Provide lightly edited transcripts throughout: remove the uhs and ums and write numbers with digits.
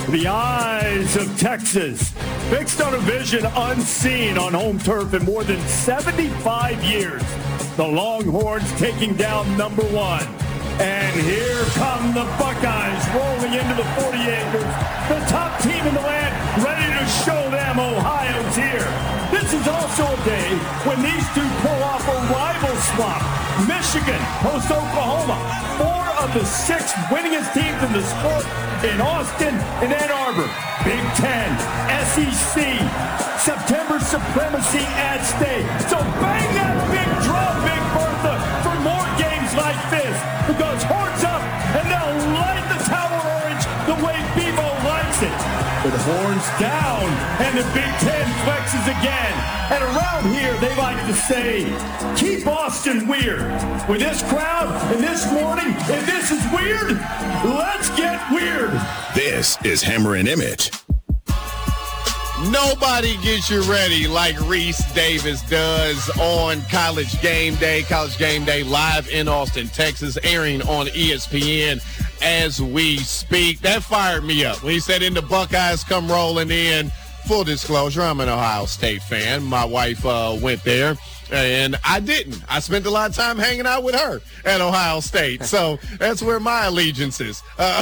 The eyes of Texas, fixed on a vision unseen on home turf in more than 75 years. The Longhorns taking down number one. And here come the Buckeyes rolling into the 40 acres. The top team in the land ready to show them Ohio's here. This is also a day when these two pull off a rival swap. Michigan hosts Oklahoma. 4 of the 6 winningest teams in the sport in Austin and Ann Arbor. Big Ten, SEC, September supremacy at stake. So bang that big drum, Big Bertha, for more games like this. Because horns up, and they'll light the tower orange the way Bevo likes it. With horns down, and the Big Ten flexes again. And around here, they like to say, keep Austin weird. With this crowd, and this morning, if this is weird, let's get weird. This is Hammer and Emmett. Nobody gets you ready like Reese Davis does on College Game Day. College Game Day live in Austin, Texas, airing on ESPN as we speak. That fired me up when he said, "In the Buckeyes come rolling in." Full disclosure, I'm an Ohio State fan. My wife went there. And I didn't. I spent a lot of time hanging out with her at Ohio State. So that's where my allegiances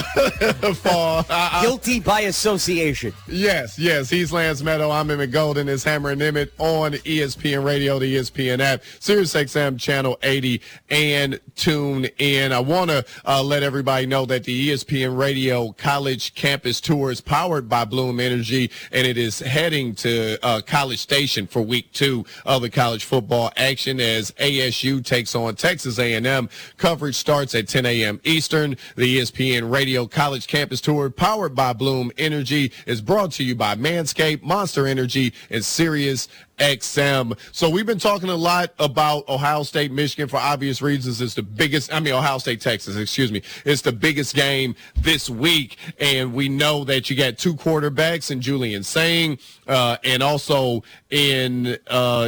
fall. Guilty by association. Yes. He's Lance Meadow. I'm Emmett Golden. It's Hammer and Emmett on ESPN Radio, the ESPN app, SiriusXM Channel 80, and tune in. I want to let everybody know that the ESPN Radio College Campus Tour is powered by Bloom Energy, and it is heading to College Station for week 2 of the college football action as ASU takes on Texas A&M. Coverage starts at 10 a.m. Eastern. The ESPN Radio College Campus Tour, powered by Bloom Energy, is brought to you by Manscaped, Monster Energy, and Sirius XM. So we've been talking a lot about Ohio State, Michigan for obvious reasons. It's the biggest, Ohio State, Texas, It's the biggest game this week. And we know that you got 2 quarterbacks in Julian Sain and also in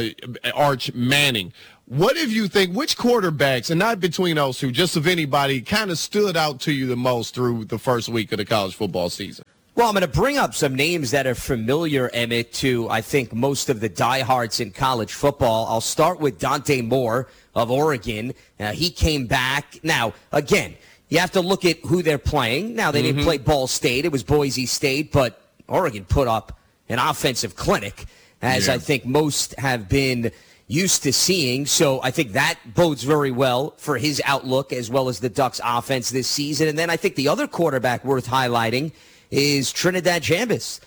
Arch Manning. What if you think, which quarterbacks, and not between those two, just of anybody, kind of stood out to you the most through the first week of the college football season? Well, I'm going to bring up some names that are familiar, Emmett, to, I think, most of the diehards in college football. I'll start with Dante Moore of Oregon. He came back. Now, again, you have to look at who they're playing. Now, they didn't play Ball State. It was Boise State, but Oregon put up an offensive clinic, as I think most have been used to seeing. So I think that bodes very well for his outlook as well as the Ducks offense this season. And then I think the other quarterback worth highlighting is Trinidad Chambers,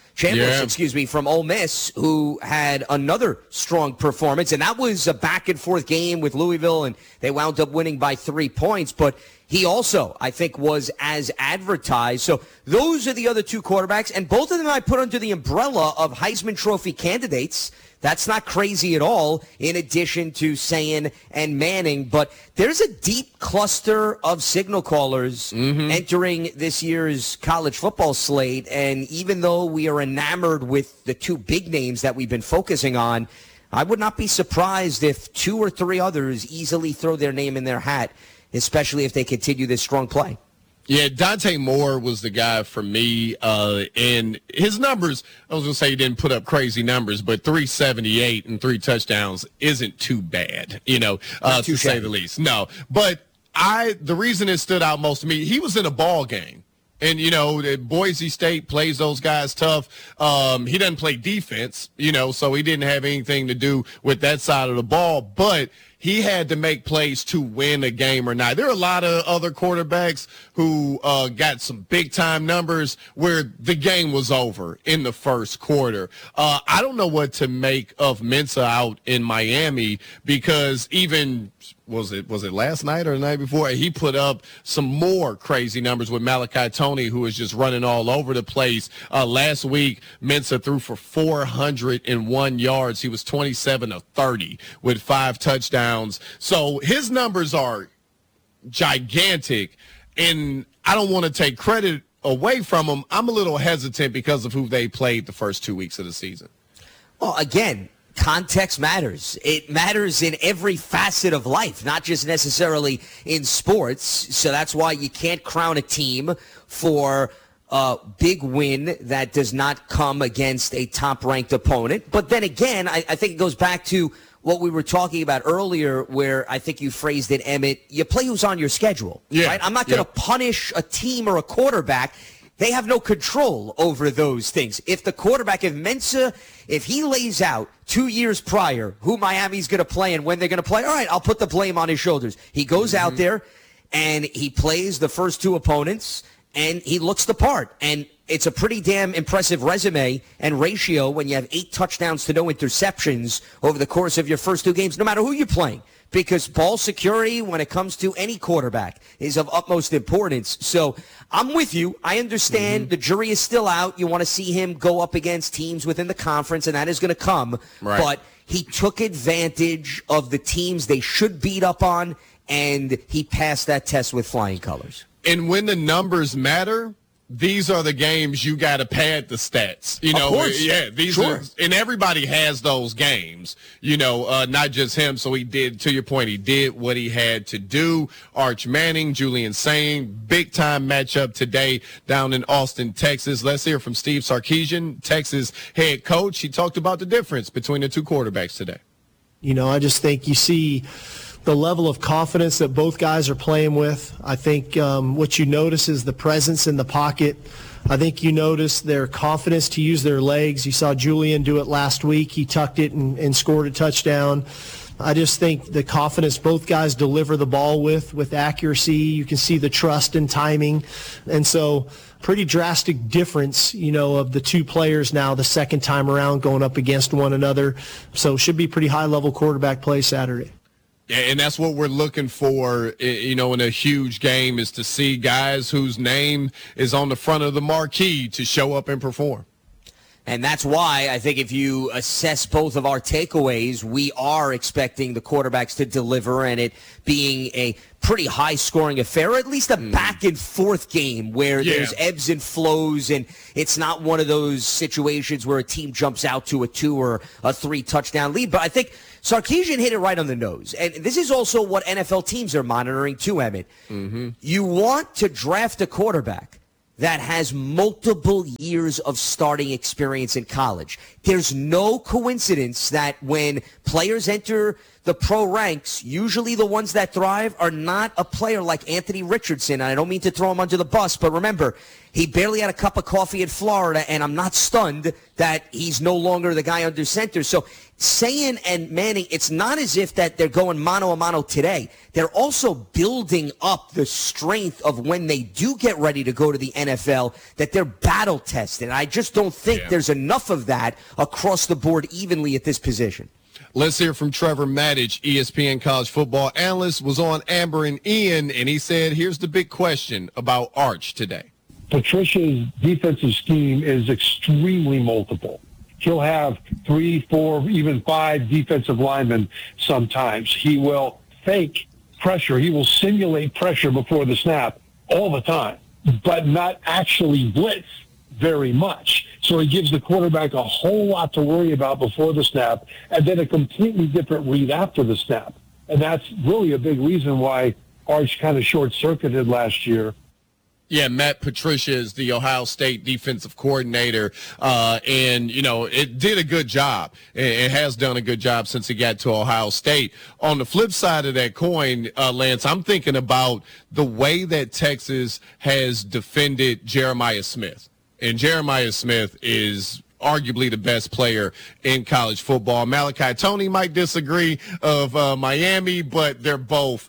from Ole Miss, who had another strong performance. And that was a back-and-forth game with Louisville, and they wound up winning by 3 points. But he also, I think, was as advertised. So those are the other 2 quarterbacks, and both of them I put under the umbrella of Heisman Trophy candidates. That's not crazy at all, in addition to Sain and Manning. But there's a deep cluster of signal callers entering this year's college football slate. And even though we are enamored with the 2 big names that we've been focusing on, I would not be surprised if 2 or 3 others easily throw their name in their hat, especially if they continue this strong play. Yeah, Dante Moore was the guy for me, and his numbers, I was going to say he didn't put up crazy numbers, but 378 and 3 touchdowns isn't too bad, to say the least. No, but the reason it stood out most to me, he was in a ball game. And, Boise State plays those guys tough. He doesn't play defense, so he didn't have anything to do with that side of the ball. But he had to make plays to win a game or not. There are a lot of other quarterbacks who got some big-time numbers where the game was over in the first quarter. I don't know what to make of Mensah out in Miami because even – was it last night or the night before? He put up some more crazy numbers with Malachi Tony, who was just running all over the place. Last week, Mensah threw for 401 yards. He was 27 of 30 with 5 touchdowns. So his numbers are gigantic, and I don't want to take credit away from him. I'm a little hesitant because of who they played the first 2 weeks of the season. Well, again, context matters. It matters in every facet of life, not just necessarily in sports. So that's why you can't crown a team for big win that does not come against a top-ranked opponent. But then again, I think it goes back to what we were talking about earlier, where I think you phrased it, Emmett, you play who's on your schedule, right? I'm not going to punish a team or a quarterback. They have no control over those things. If the quarterback, if Mensah, if he lays out 2 years prior who Miami's going to play and when they're going to play, all right, I'll put the blame on his shoulders. He goes out there and he plays the first two opponents and he looks the part. And it's a pretty damn impressive resume and ratio when you have 8 touchdowns to no interceptions over the course of your first 2 games, no matter who you're playing. Because ball security, when it comes to any quarterback, is of utmost importance. So I'm with you. I understand the jury is still out. You want to see him go up against teams within the conference, and that is going to come. Right. But he took advantage of the teams they should beat up on, and he passed that test with flying colors. And when the numbers matter, these are the games you got to pad the stats. You know, of course. Yeah, these are, and everybody has those games, you know, not just him. So he did, to your point, he did what he had to do. Arch Manning, Julian Sain, big time matchup today down in Austin, Texas. Let's hear from Steve Sarkisian, Texas head coach. He talked about the difference between the two quarterbacks today. You know, I just think you see the level of confidence that both guys are playing with. I think what you notice is the presence in the pocket. I think you notice their confidence to use their legs. You saw Julian do it last week. He tucked it and scored a touchdown. I just think the confidence both guys deliver the ball with accuracy. You can see the trust and timing. And so pretty drastic difference, you know, of the two players now the second time around going up against one another. So should be pretty high-level quarterback play Saturday. And that's what we're looking for, you know, in a huge game, is to see guys whose name is on the front of the marquee to show up and perform. And that's why I think if you assess both of our takeaways, we are expecting the quarterbacks to deliver, and it being a pretty high-scoring affair, or at least a back-and-forth game where there's ebbs and flows, and it's not one of those situations where a team jumps out to a 2 or a 3 touchdown lead. But I think Sarkisian hit it right on the nose. And this is also what NFL teams are monitoring too, Emmett. You want to draft a quarterback that has multiple years of starting experience in college. There's no coincidence that when players enter the pro ranks, usually the ones that thrive are not a player like Anthony Richardson. I don't mean to throw him under the bus, but remember, he barely had a cup of coffee in Florida, and I'm not stunned that he's no longer the guy under center. So Sain and Manning, it's not as if that they're going mano a mano today. They're also building up the strength of when they do get ready to go to the NFL, that they're battle tested. I just don't think there's enough of that across the board evenly at this position. Let's hear from Trevor Maddich, ESPN college football analyst, was on Amber and Ian, and he said, here's the big question about Arch today. Patricia's defensive scheme is extremely multiple. He'll have 3, 4, even 5 defensive linemen sometimes. He will fake pressure. He will simulate pressure before the snap all the time, but not actually blitz very much. So he gives the quarterback a whole lot to worry about before the snap, and then a completely different read after the snap. And that's really a big reason why Arch kind of short-circuited last year. Yeah, Matt Patricia is the Ohio State defensive coordinator, and, you know, it did a good job. It has done a good job since he got to Ohio State. On the flip side of that coin, Lance, I'm thinking about the way that Texas has defended Jeremiah Smith. And Jeremiah Smith is arguably the best player in college football. Malachi Toney might disagree of Miami, but they're both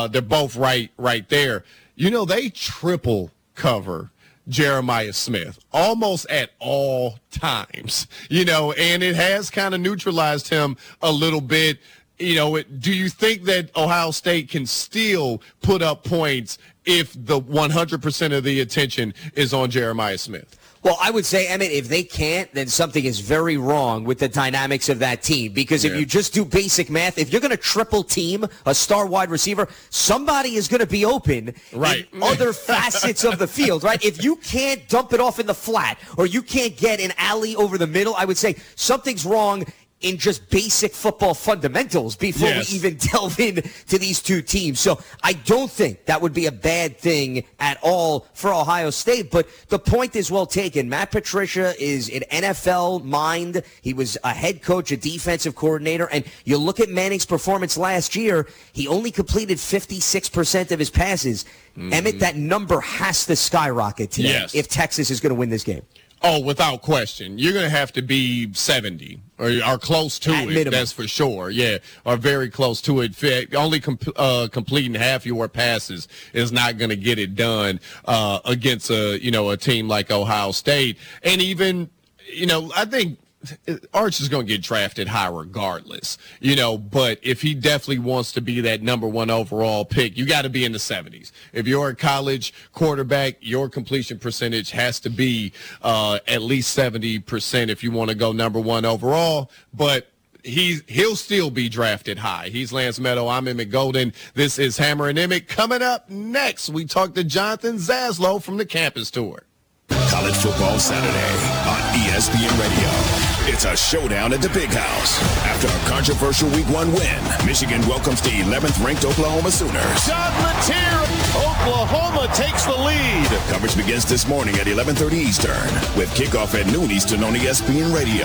right there. You know, they triple cover Jeremiah Smith almost at all times, you know, and it has kind of neutralized him a little bit. You know, do you think that Ohio State can still put up points if the 100% of the attention is on Jeremiah Smith? Well, I would say, Emmett, if they can't, then something is very wrong with the dynamics of that team. Because if you just do basic math, if you're going to triple team a star wide receiver, somebody is going to be open in other facets of the field, right? If you can't dump it off in the flat or you can't get an alley over the middle, I would say something's wrong in just basic football fundamentals before we even delve into these two teams. So I don't think that would be a bad thing at all for Ohio State. But the point is well taken. Matt Patricia is an NFL mind. He was a head coach, a defensive coordinator. And you look at Manning's performance last year, he only completed 56% of his passes. Emmett, that number has to skyrocket today if Texas is going to win this game. Oh, without question. You're going to have to be 70 or close to it. Minimum. That's for sure. Yeah, or very close to it. Only completing half your passes is not going to get it done against a team like Ohio State. And even, I think Arch is going to get drafted high regardless, but if he definitely wants to be that number one overall pick, you got to be in the 70s. If you're a college quarterback, your completion percentage has to be at least 70% if you want to go number one overall, but he'll still be drafted high. He's Lance Meadow. I'm Emmett Golden. This is Hammer and Emmett. Coming up next, we talk to Jonathan Zaslow from the campus tour. College Football Saturday on ESPN Radio. It's a showdown at the Big House. After a controversial Week 1 win, Michigan welcomes the 11th-ranked Oklahoma Sooners. John Letier, Oklahoma takes the lead. Coverage begins this morning at 11:30 Eastern with kickoff at noon Eastern on ESPN Radio.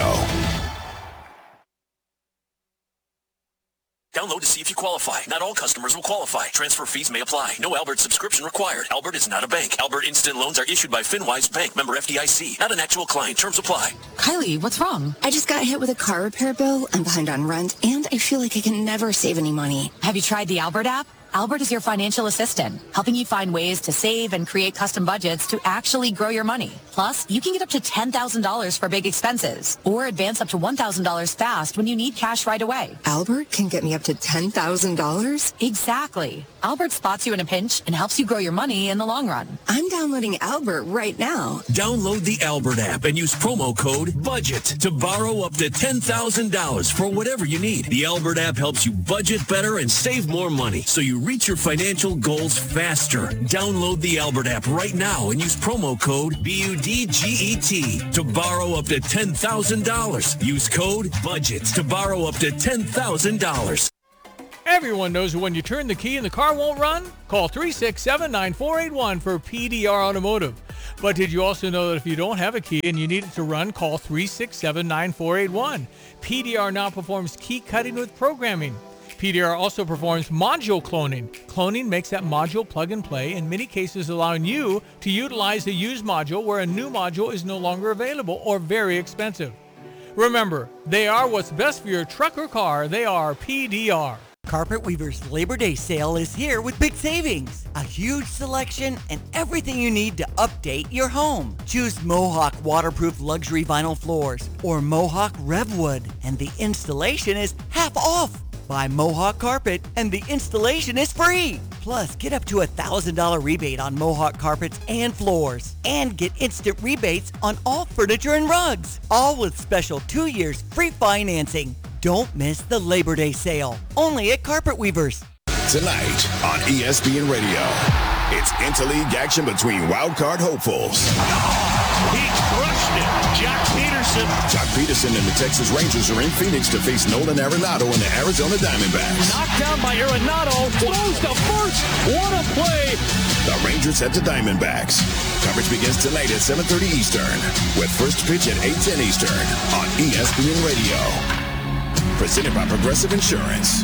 Download to see if you qualify. Not all customers will qualify. Transfer fees may apply. No Albert subscription required. Albert is not a bank. Albert Instant Loans are issued by FinWise Bank, member FDIC. Not an actual client. Terms apply. Kylie, what's wrong? I just got hit with a car repair bill. I'm behind on rent, and I feel like I can never save any money. Have you tried the Albert app? Albert is your financial assistant, helping you find ways to save and create custom budgets to actually grow your money. Plus, you can get up to $10,000 for big expenses or advance up to $1,000 fast when you need cash right away. Albert can get me up to $10,000? Exactly. Albert spots you in a pinch and helps you grow your money in the long run. I'm downloading Albert right now. Download the Albert app and use promo code BUDGET to borrow up to $10,000 for whatever you need. The Albert app helps you budget better and save more money so you reach your financial goals faster. Download the Albert app right now and use promo code BUDGET to borrow up to $10,000. Use code BUDGET to borrow up to $10,000. Everyone knows when you turn the key and the car won't run? Call 367-9481 for PDR Automotive. But did you also know that if you don't have a key and you need it to run, call 367-9481. PDR now performs key cutting with programming. PDR also performs module cloning. Cloning makes that module plug and play, in many cases allowing you to utilize a used module where a new module is no longer available or very expensive. Remember, they are what's best for your truck or car. They are PDR. Carpet Weaver's Labor Day sale is here with big savings. A huge selection and everything you need to update your home. Choose Mohawk waterproof luxury vinyl floors or Mohawk RevWood, and the installation is half off. Buy Mohawk carpet and the installation is free. Plus, get up to $1,000 rebate on Mohawk carpets and floors. And get instant rebates on all furniture and rugs. All with special 2 years free financing. Don't miss the Labor Day sale. Only at Carpet Weavers. Tonight on ESPN Radio, it's interleague action between wildcard hopefuls. He crushed it. Jock Peterson and the Texas Rangers are in Phoenix to face Nolan Arenado and the Arizona Diamondbacks. Knocked down by Arenado. Throws to first. What a play. The Rangers at the Diamondbacks. Coverage begins tonight at 7:30 Eastern with first pitch at 8:10 Eastern on ESPN Radio. Presented by Progressive Insurance.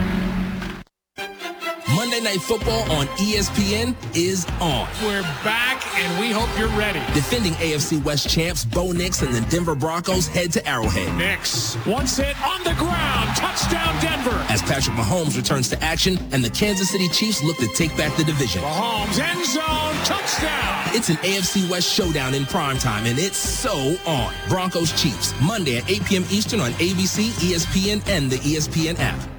Monday Night Football on ESPN is on. We're back, and we hope you're ready. Defending AFC West champs Bo Nix and the Denver Broncos head to Arrowhead. Nix, once hit on the ground, touchdown Denver. As Patrick Mahomes returns to action and the Kansas City Chiefs look to take back the division. Mahomes, end zone, touchdown. It's an AFC West showdown in primetime, and it's so on. Broncos Chiefs, Monday at 8 p.m. Eastern on ABC, ESPN, and the ESPN app.